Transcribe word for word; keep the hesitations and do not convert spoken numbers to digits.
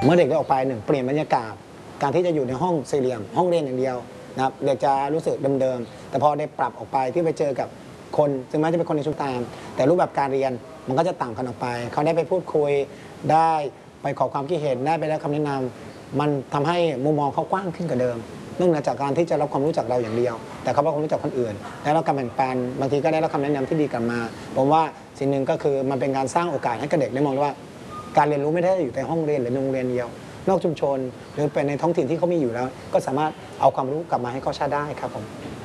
เมื่อเด็กได้ออกไปหนึ่งเปลี่ยนบรรยากาศการที่จะอยู่ในห้องสี่เหลี่ยมห้องเรียนอย่างเดียวนะครับเด็กจะรู้สึกเดิมๆแต่พอได้ปรับออกไปที่ไปเจอกับคนซึ่งแม้จะเป็นคนในชุมชนแต่รูปแบบการเรียนมันก็จะต่างกันออกไปเขาได้ไปพูดคุยได้ไปขอความคิดเห็นได้ไปได้คำแนะนำมันทำให้มุมมองเขากว้างขึ้นกว่าเดิมนอกจากการที่จะรับความรู้จากเราอย่างเดียวแต่เขารับความรู้จากคนอื่นได้รับการแบ่งปันบางทีก็ได้รับคำแนะนำที่ดีกลับมาผมว่าสิ่งหนึ่งก็คือมันเป็นการสร้างโอกาสให้กับเด็กได้มองว่าการเรียนรู้ไม่ได้อยู่ในห้องเรียนหรือโรงเรียนเดียวนอกชุมชนหรือเป็นในท้องถิ่นที่เขามีอยู่แล้วก็สามารถเอาความรู้กลับมาให้เขาใช้ได้ครับผม